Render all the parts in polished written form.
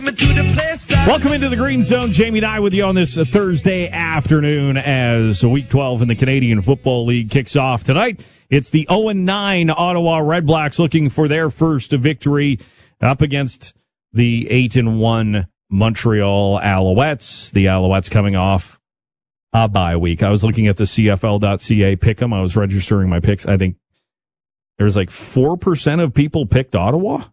Welcome into the Green Zone. Jamie and I with you on this Thursday afternoon as Week 12 in the Canadian Football League kicks off tonight. It's the 0-9 Ottawa Redblacks looking for their first victory up against the 8-1 Montreal Alouettes. The Alouettes coming off a bye week. I was looking at the CFL.ca pick'em. I was registering my picks. I think there's like 4% of people picked Ottawa.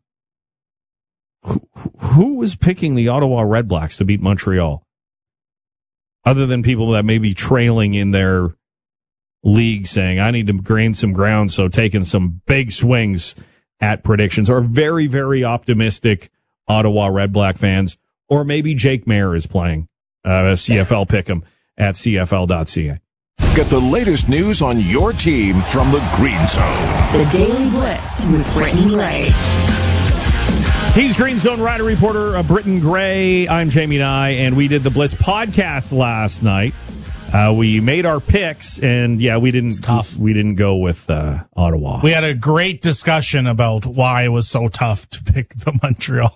Who was picking the Ottawa Redblacks to beat Montreal? Other than people that may be trailing in their league saying, I need to gain some ground, so taking some big swings at predictions. Or very, very optimistic Ottawa Redblack fans. Or maybe Jake Mayer is playing CFL Pick'em at CFL.ca. Get the latest news on your team from the Green Zone. The Daily Blitz with Brittany Gray. He's Green Zone Rider reporter Britton Gray. I'm Jamie Nye, and we did the Blitz podcast last night. We made our picks, and we didn't go with Ottawa. We had a great discussion about why it was so tough to pick the Montreal.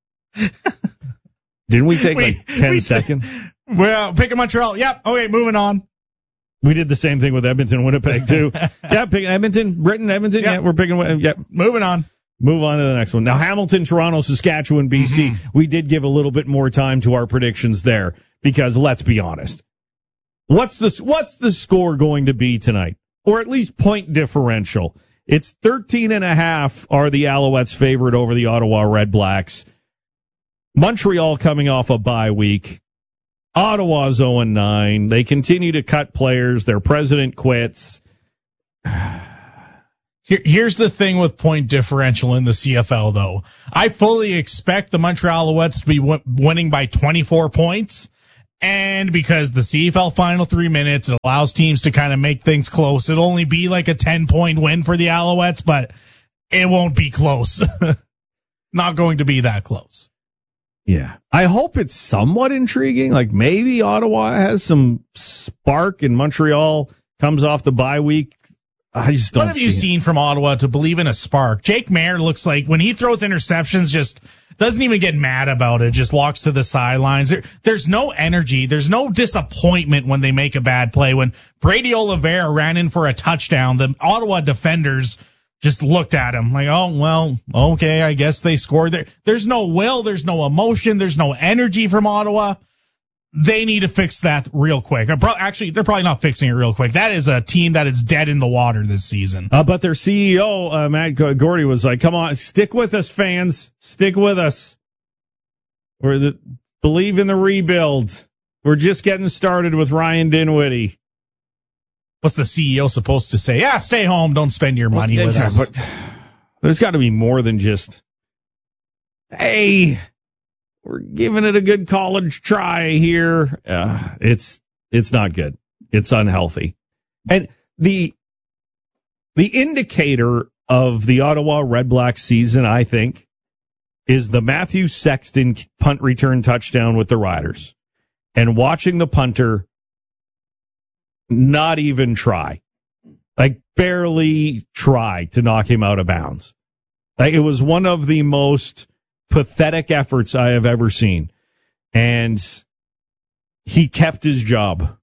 Didn't we take 10 seconds? Well, picking Montreal. Yep. Okay, moving on. We did the same thing with Edmonton, Winnipeg too. Picking Edmonton, Britain, Edmonton. Yep. Yeah, we're picking. Yep. Moving on. Move on to the next one. Now, Hamilton, Toronto, Saskatchewan, BC. We did give a little bit more time to our predictions there because let's be honest. What's the score going to be tonight? Or at least point differential. It's 13.5 are the Alouettes favorite over the Ottawa Redblacks. Montreal coming off a bye week. Ottawa's 0-9. They continue to cut players. Their president quits. Here's the thing with point differential in the CFL, though. I fully expect the Montreal Alouettes to be winning by 24 points. And because the CFL final 3 minutes, it allows teams to kind of make things close. It'll only be like a 10-point win for the Alouettes, but it won't be close. Not going to be that close. Yeah. I hope it's somewhat intriguing. Like maybe Ottawa has some spark and Montreal comes off the bye week. I just don't. What have you seen from Ottawa to believe in a spark? Jake Mayer looks like when he throws interceptions, just doesn't even get mad about it. Just walks to the sidelines. There's no energy. There's no disappointment when they make a bad play. When Brady Oliveira ran in for a touchdown, the Ottawa defenders just looked at him like, oh, well, okay, I guess they scored. There's no will. There's no emotion. There's no energy from Ottawa. They need to fix that real quick. Actually, they're probably not fixing it real quick. That is a team that is dead in the water this season. But their CEO, Matt Gordy, was like, come on, stick with us, fans. Stick with us. Believe in the rebuild. We're just getting started with Ryan Dinwiddie. What's the CEO supposed to say? Yeah, stay home. Don't spend your money with us. But there's got to be more than just, hey, we're giving it a good college try here. It's not good. It's unhealthy. And the indicator of the Ottawa Redblacks season, I think, is the Matthew Sexton punt return touchdown with the Riders. And watching the punter not even try. Like barely try to knock him out of bounds. Like it was one of the most pathetic efforts I have ever seen. And he kept his job.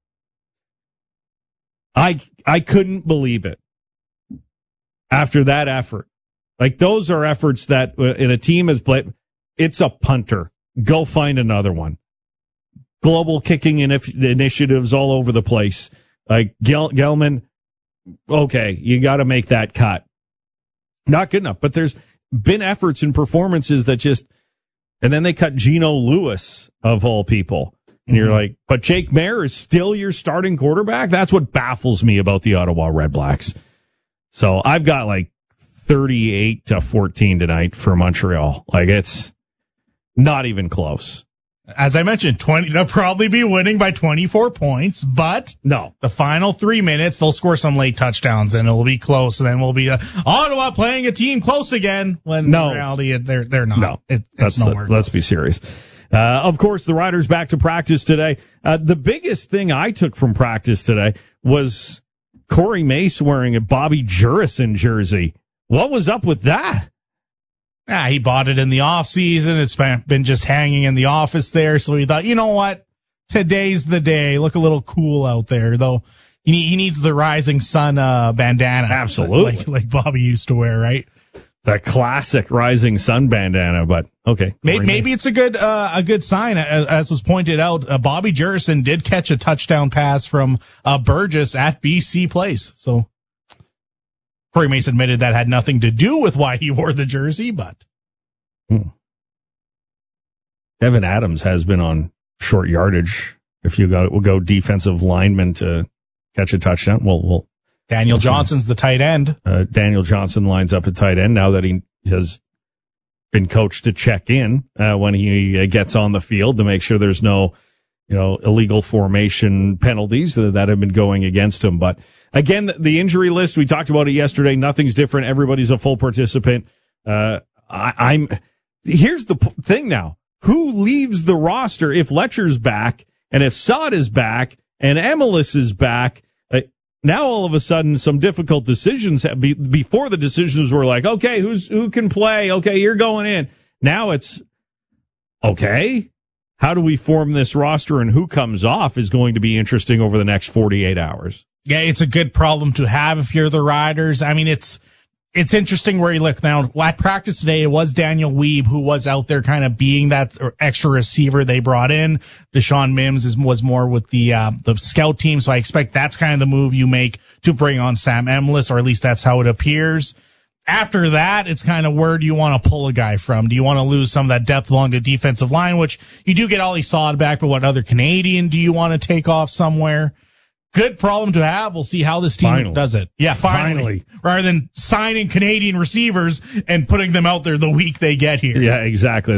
I couldn't believe it after that effort. Like those are efforts that in a team has played. It's a punter. Go find another one. Global kicking initiatives all over the place. Like Gelman, okay, you got to make that cut. Not good enough, but there's been efforts and performances that just, and then they cut Geno Lewis of all people. And you're like, but Jake Mayer is still your starting quarterback? That's what baffles me about the Ottawa Redblacks. So I've got like 38-14 tonight for Montreal. Like it's not even close. As I mentioned, they'll probably be winning by 24 points, but no, the final 3 minutes, they'll score some late touchdowns and it'll be close. And then we'll be Ottawa playing a team close again when in reality they're not. No, it's nowhere. Let's be serious. Of course, the Riders back to practice today. The biggest thing I took from practice today was Corey Mace wearing a Bobby Jurison jersey. What was up with that? He bought it in the off season. It's been just hanging in the office there. So he thought, you know what? Today's the day. Look a little cool out there, though. He needs the Rising Sun bandana. Absolutely. Like Bobby used to wear, right? The classic Rising Sun bandana, but okay. Maybe it's a good sign. As was pointed out, Bobby Jurison did catch a touchdown pass from Burgess at BC Place. So Corey Mace admitted that had nothing to do with why he wore the jersey, but. Evan Adams has been on short yardage. If we'll go defensive lineman to catch a touchdown. We'll Daniel Johnson's the tight end. Daniel Johnson lines up at tight end now that he has been coached to check in when he gets on the field to make sure there's no, illegal formation penalties that have been going against him. But again, the injury list, we talked about it yesterday. Nothing's different. Everybody's a full participant. Here's the thing now. Who leaves the roster if Letcher's back and if Saad is back and Emelis is back? Now all of a sudden some difficult decisions before the decisions were like, okay, who can play? Okay, you're going in. Now it's okay. How do we form this roster and who comes off is going to be interesting over the next 48 hours. Yeah, it's a good problem to have if you're the Riders. I mean, it's interesting where you look now. At practice today, it was Daniel Weeb who was out there kind of being that extra receiver they brought in. Deshaun Mims was more with the scout team, so I expect that's kind of the move you make to bring on Sam Emelis, or at least that's how it appears. After that, it's kind of where do you want to pull a guy from? Do you want to lose some of that depth along the defensive line, which you do get Ollie Saad back, but what other Canadian do you want to take off somewhere? Good problem to have. We'll see how this team does it. Yeah, finally. Rather than signing Canadian receivers and putting them out there the week they get here. Yeah, exactly.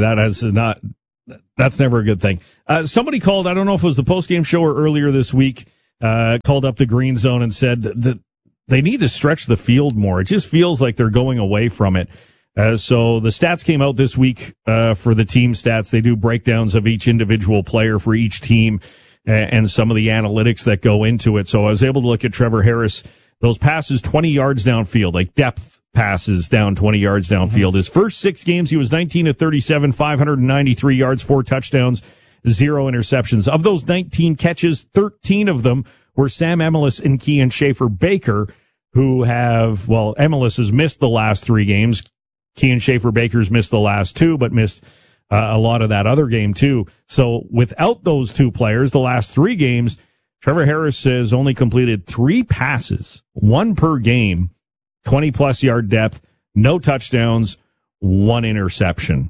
That's never a good thing. Somebody called, I don't know if it was the postgame show or earlier this week, called up the Green Zone and said that they need to stretch the field more. It just feels like they're going away from it. So the stats came out this week for the team stats. They do breakdowns of each individual player for each team and some of the analytics that go into it. So I was able to look at Trevor Harris, those passes 20 yards downfield, like depth passes down 20 yards downfield. His first 6 games, he was 19 of 37, 593 yards, 4 touchdowns, 0 interceptions. Of those 19 catches, 13 of them were Sam Emelis and Kean Schaefer-Baker, who Emelis has missed the last 3 games. Kean Schaefer-Baker's missed the last 2, but missed a lot of that other game too. So without those 2 players, the last 3 games, Trevor Harris has only completed 3 passes, 1 per game, 20-plus yard depth, no touchdowns, 1 interception.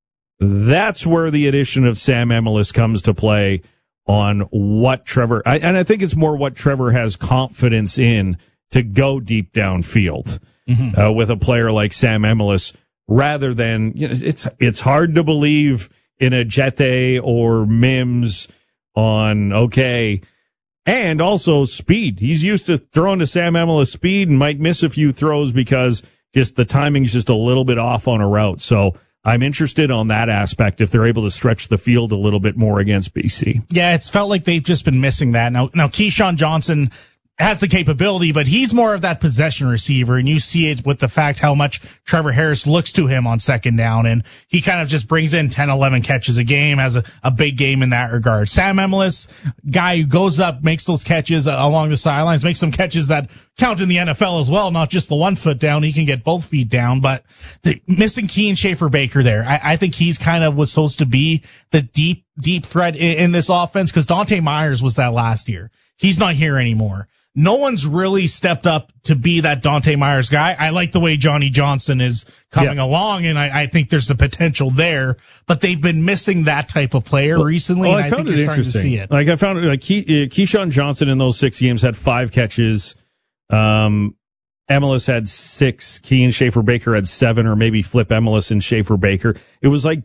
That's where the addition of Sam Emelis comes to play on what Trevor, and I think it's more what Trevor has confidence in to go deep downfield with a player like Sam Emelis, rather than, it's hard to believe in a Jete or Mims on, okay, and also speed. He's used to throwing to Sam Emelis speed and might miss a few throws because just the timing's just a little bit off on a route. So I'm interested on that aspect if they're able to stretch the field a little bit more against BC. Yeah, it's felt like they've just been missing that. Now Keyshawn Johnson has the capability, but he's more of that possession receiver, and you see it with the fact how much Trevor Harris looks to him on second down, and he kind of just brings in 10, 11 catches a game, has a big game in that regard. Sam Emelis, guy who goes up, makes those catches along the sidelines, makes some catches that count in the NFL as well, not just the 1 foot down. He can get both feet down, but missing Kean Schaefer-Baker there, I think he's kind of was supposed to be the deep threat in this offense, because Dante Myers was that last year. He's not here anymore. No one's really stepped up to be that Dante Myers guy. I like the way Johnny Johnson is coming along, and I think there's the potential there. But they've been missing that type of player recently, and I think you're starting to see it. Like I found it, like Keyshawn Johnson in those 6 games had 5 catches. Emelis had 6. Kean Schaefer-Baker had 7, or maybe flip Emelis and Schaefer-Baker. It was like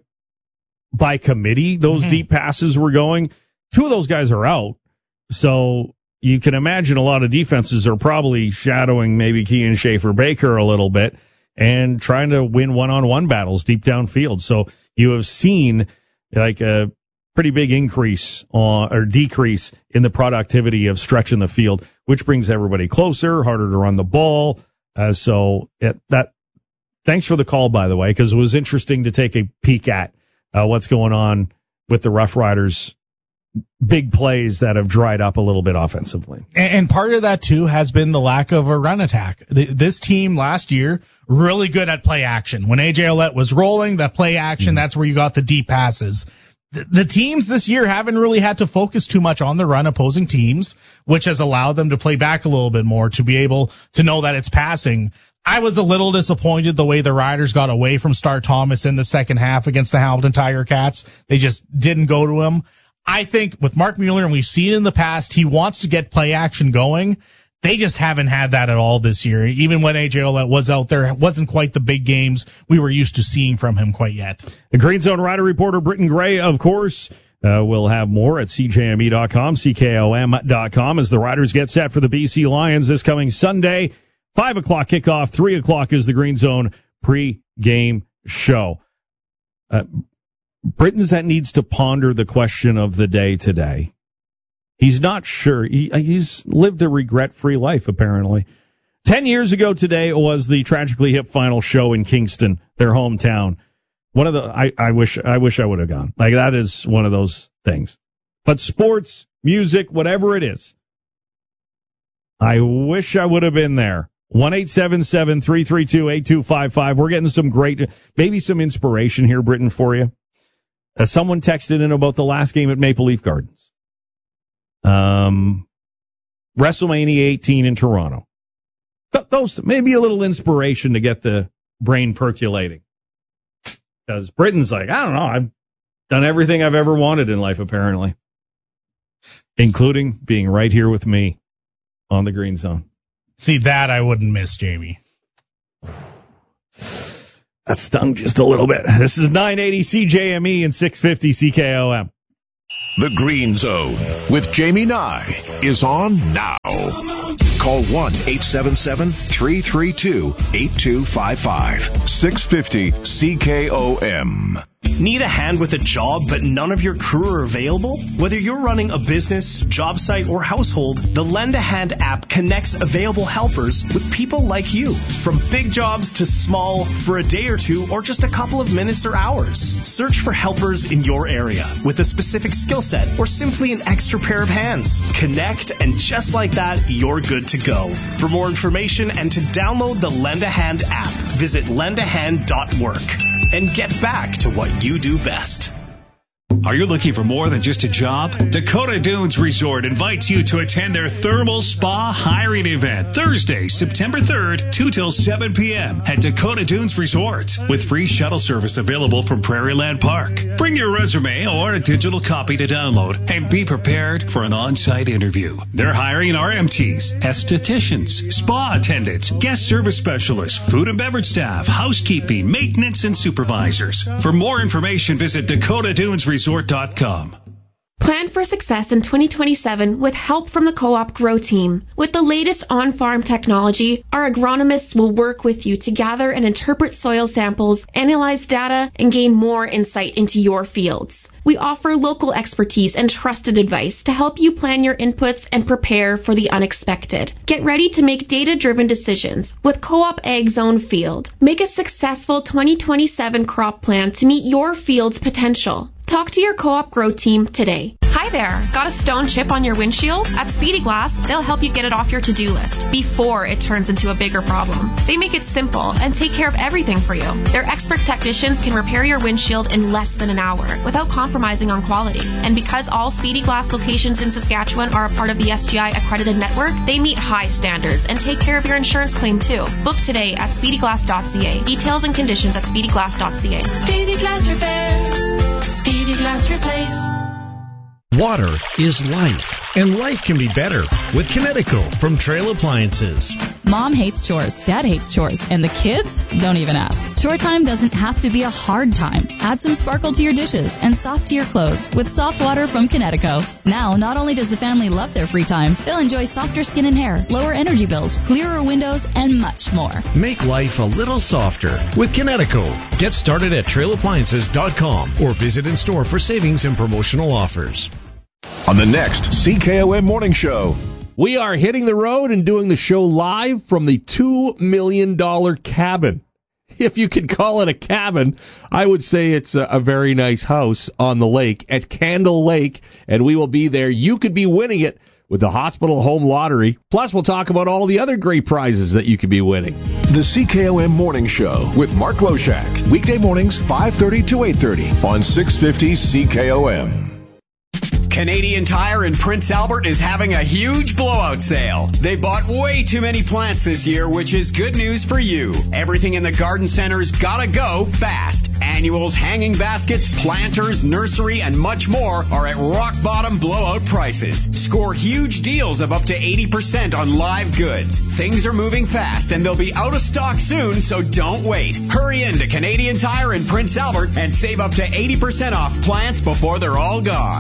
by committee those deep passes were going. 2 of those guys are out, so you can imagine a lot of defenses are probably shadowing maybe Kean Schaefer-Baker a little bit and trying to win one-on-one battles deep downfield. So you have seen like a pretty big increase or decrease in the productivity of stretching the field, which brings everybody closer, harder to run the ball. So that Thanks for the call, by the way, because it was interesting to take a peek at what's going on with the Rough Riders. Big plays that have dried up a little bit offensively. And part of that, too, has been the lack of a run attack. This team last year, really good at play action. When A.J. Ouellette was rolling, the play action, that's where you got the deep passes. The teams this year haven't really had to focus too much on the run opposing teams, which has allowed them to play back a little bit more to be able to know that it's passing. I was a little disappointed the way the Riders got away from Star Thomas in the second half against the Hamilton Tiger Cats. They just didn't go to him. I think with Mark Mueller, and we've seen in the past, he wants to get play action going. They just haven't had that at all this year. Even when A.J. Ouellette was out there, it wasn't quite the big games we were used to seeing from him quite yet. The Green Zone Rider reporter Britton Gray, of course, will have more at CJME.com, CKOM.com as the Riders get set for the BC Lions this coming Sunday. 5 o'clock kickoff, 3 o'clock is the Green Zone pre-game show. Britton's that needs to ponder the question of the day today. He's not sure. He's lived a regret-free life, apparently. 10 years ago today was the Tragically Hip final show in Kingston, their hometown. One of the I wish I would have gone. Like, that is one of those things. But sports, music, whatever it is, I wish I would have been there. 1-877-332-8255. We're getting some great, maybe some inspiration here, Britton, for you. Someone texted in about the last game at Maple Leaf Gardens. WrestleMania 18 in Toronto. Those, maybe a little inspiration to get the brain percolating. Because Britton's like, I don't know, I've done everything I've ever wanted in life, apparently. Including being right here with me on the Green Zone. See, that I wouldn't miss, Jamie. That stung just a little bit. This is 980 CJME and 650 CKOM. The Green Zone with Jamie Nye is on now. Call 1-877-332-8255. 650 CKOM. Need a hand with a job, but none of your crew are available? Whether you're running a business, job site, or household, the Lend a Hand app connects available helpers with people like you. From big jobs to small, for a day or two, or just a couple of minutes or hours. Search for helpers in your area with a specific skill set or simply an extra pair of hands. Connect, and just like that, you're good to go. For more information and to download the Lend a Hand app, visit lendahand.work and get back to what you do best. Are you looking for more than just a job? Dakota Dunes Resort invites you to attend their Thermal Spa Hiring Event Thursday, September 3rd, 2 till 7 p.m. at Dakota Dunes Resort with free shuttle service available from Prairieland Park. Bring your resume or a digital copy to download and be prepared for an on-site interview. They're hiring RMTs, estheticians, spa attendants, guest service specialists, food and beverage staff, housekeeping, maintenance, and supervisors. For more information, visit DakotaDunesResort.com. Plan for success in 2027 with help from the Co-op Grow team. With the latest on-farm technology, our agronomists will work with you to gather and interpret soil samples, analyze data, and gain more insight into your fields. We offer local expertise and trusted advice to help you plan your inputs and prepare for the unexpected. Get ready to make data-driven decisions with Co-op Ag Zone Field. Make a successful 2027 crop plan to meet your field's potential. Talk to your Co-op Grow team today. Hi there. Got a stone chip on your windshield? At Speedy Glass, they'll help you get it off your to-do list before it turns into a bigger problem. They make it simple and take care of everything for you. Their expert technicians can repair your windshield in less than an hour without compromising on quality. And because all Speedy Glass locations in Saskatchewan are a part of the SGI accredited network, they meet high standards and take care of your insurance claim too. Book today at speedyglass.ca. Details and conditions at speedyglass.ca. Speedy Glass Repair. Speedy Glass Replace. Water is life, and life can be better with Kinetico from Trail Appliances. Mom hates chores, Dad hates chores, and the kids don't even ask. Chore time doesn't have to be a hard time. Add some sparkle to your dishes and soft to your clothes with soft water from Kinetico. Now, not only does the family love their free time, they'll enjoy softer skin and hair, lower energy bills, clearer windows, and much more. Make life a little softer with Kinetico. Get started at trailappliances.com or visit in store for savings and promotional offers. On the next CKOM Morning Show. We are hitting the road and doing the show live from the $2 million cabin if you could call it a cabin, I would say it's a very nice house on the lake at Candle Lake, and we will be there. You could be winning it with the Hospital Home Lottery. Plus, we'll talk about all the other great prizes that you could be winning. The CKOM Morning Show with Mark Loshak. Weekday mornings, 5:30 to 8:30 on 650 CKOM. Canadian Tire in Prince Albert is having a huge blowout sale. They bought way too many plants this year, which is good news for you. Everything in the garden center's gotta go fast. Annuals, hanging baskets, planters, nursery, and much more are at rock bottom blowout prices. Score huge deals of up to 80% on live goods. Things are moving fast and they'll be out of stock soon, so don't wait. Hurry into Canadian Tire in Prince Albert and save up to 80% off plants before they're all gone.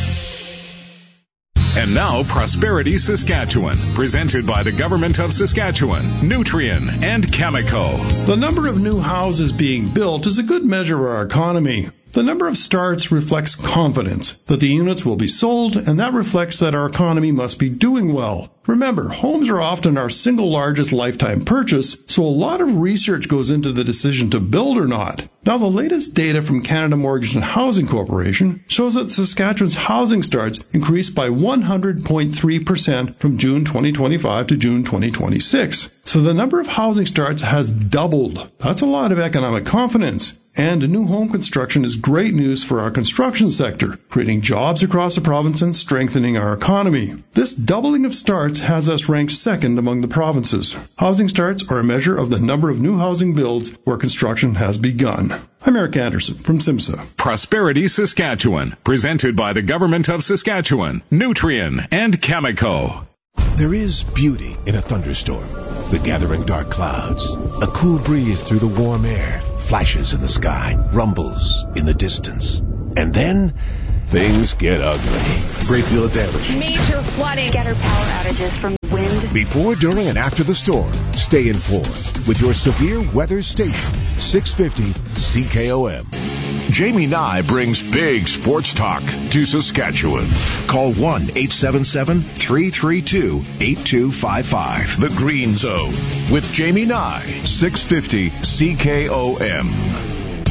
And now, Prosperity Saskatchewan, presented by the Government of Saskatchewan, Nutrien, and Cameco. The number of new houses being built is a good measure of our economy. The number of starts reflects confidence that the units will be sold, and that reflects that our economy must be doing well. Remember, homes are often our single largest lifetime purchase, so a lot of research goes into the decision to build or not. Now, the latest data from Canada Mortgage and Housing Corporation shows that Saskatchewan's housing starts increased by 100.3% from June 2025 to June 2026. So the number of housing starts has doubled. That's a lot of economic confidence. And new home construction is great news for our construction sector, creating jobs across the province and strengthening our economy. This doubling of starts has us ranked second among the provinces. Housing starts are a measure of the number of new housing builds where construction has begun. I'm Eric Anderson from SIMSA. Prosperity Saskatchewan, presented by the Government of Saskatchewan, Nutrien, and Cameco. There is beauty in a thunderstorm. The gathering dark clouds, a cool breeze through the warm air, flashes in the sky, rumbles in the distance. And then things get ugly. Great deal of damage. Major flooding. Getter power outages from wind. Before, during, and after the storm, stay informed with your severe weather station, 650 CKOM. Jamie Nye brings big sports talk to Saskatchewan. Call 1-877-332-8255. The Green Zone with Jamie Nye, 650 CKOM.